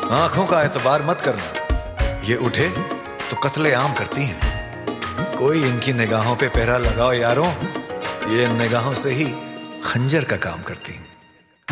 आंखों का एतबार मत करना, ये उठे तो कत्ले आम करती हैं। कोई इनकी निगाहों पे पहरा लगाओ यारों, ये इन निगाहों से ही खंजर का काम करती हैं।